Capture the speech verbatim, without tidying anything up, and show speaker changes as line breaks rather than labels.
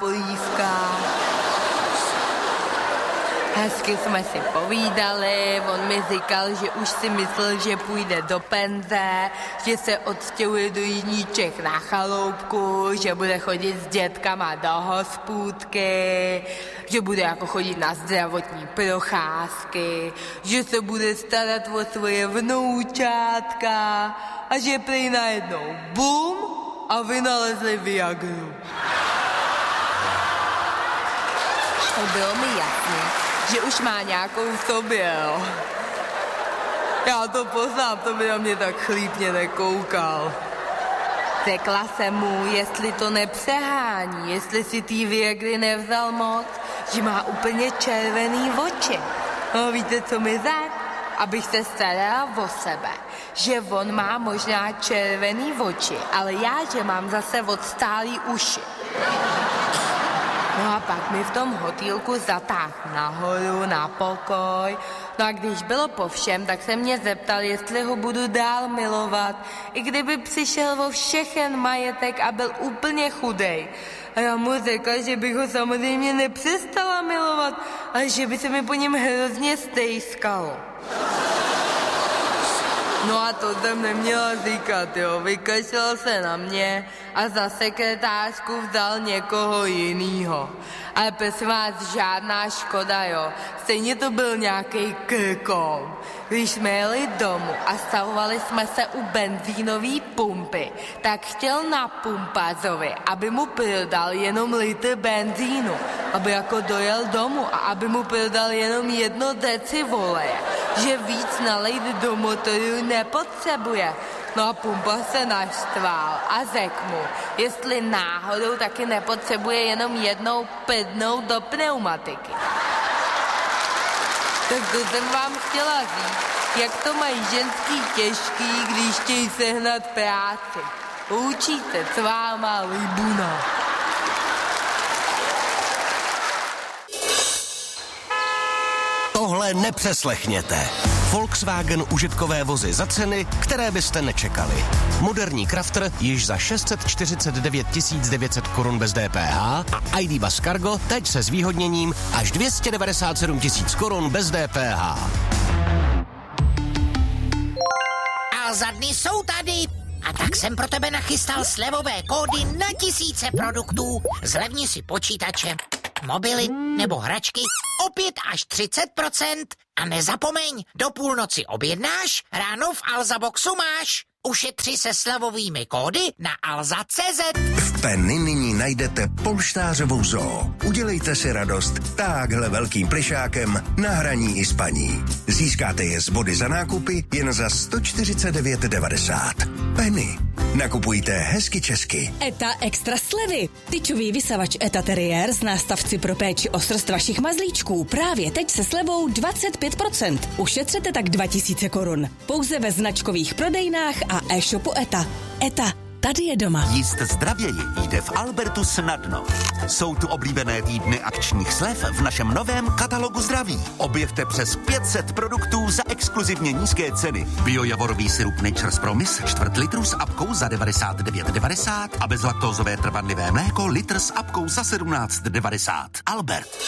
polívka. Hezky jsme si povídali, on mi říkal, že už si myslel, že půjde do penze, že se odstěhuje do jižních Čech na chaloupku, že bude chodit s dětkama do hospůdky, že bude jako chodit na zdravotní procházky, že se bude starat o svoje vnoučátka a že prý najednou bum a vynalezli Viagru. To bylo mi jasné, že už má nějakou v sobě, jo. Já to poznám, to by na mě tak chlípně nekoukal. Řekla jsem mu, jestli to nepřehání, jestli si tý Viagry nevzal moc, že má úplně červený oči. No víte, co mi řekl? Abych se starala o sebe, že on má možná červený oči, ale já, že mám zase odstálý uši. No a pak mi v tom hotýlku zatáhl nahoru, na pokoj. No a když bylo po všem, tak se mě zeptal, jestli ho budu dál milovat, i kdyby přišel o všechen majetek a byl úplně chudej. A já mu řekla, že bych ho samozřejmě nepřestala milovat, ale že by se mi po něm hrozně stejskalo. No a to jsem neměla říkat, jo. Vykašlal se na mě a za sekretářku vzal někoho jinýho. Ale prosím vás, žádná škoda, jo. Stejně to byl nějaký krkon. Když jsme jeli domů a stavovali jsme se u benzínové pumpy, tak chtěl na pumpařovi, aby mu prodal jenom litr benzínu, aby jako dojel domů a aby mu prodal jenom jedno deci voleje, že víc nalejt do motoru nepotřebuje. No a pumpa se naštval a řekl mu, jestli náhodou taky nepotřebuje jenom jednou prdnout do pneumatiky. Tak to jsem vám chtěla říct, jak to mají ženský těžký, když chtějí sehnat práci. Učíte, co vám má libuna.
Tohle nepřeslechněte. Volkswagen užitkové vozy za ceny, které byste nečekali. Moderní Crafter již za šest set čtyřicet devět tisíc devět set korun bez D P H a I D Bus Cargo teď se zvýhodněním až dvě stě devadesát sedm tisíc korun bez D P H.
A za dny jsou tady. A tak jsem pro tebe nachystal slevové kódy na tisíce produktů. Zlevni si počítače, mobily nebo hračky o pět až třicet procent. A nezapomeň, do půlnoci objednáš, ráno v Alza Boxu máš. Ušetři se slevovými kódy na alza tečka cé zet.
V Penny nyní najdete polštářovou zoo. Udělejte si radost táhle velkým plišákem na hraní i spaní. Získáte je z body za nákupy jen za sto čtyřicet devět devadesát. Penny. Nakupujte hezky česky.
ETA extra slevy. Tyčový vysavač ETA Terrier z nástavci pro péči o srst vašich mazlíčků právě teď se slevou dvacet pět procent. Ušetřete tak dva tisíce korun. Pouze ve značkových prodejnách a e-shopu ETA. ETA. Tady je doma.
Jíst zdravěji jde v Albertu snadno. Jsou tu oblíbené týdny akčních slev v našem novém katalogu zdraví. Objevte přes pět set produktů za exkluzivně nízké ceny. Biojavorový sirup Nature's Promise čtvrt litru s apkou za devadesát devět devadesát a bezlaktózové trvanlivé mléko litr s apkou za sedmnáct devadesát. Albert.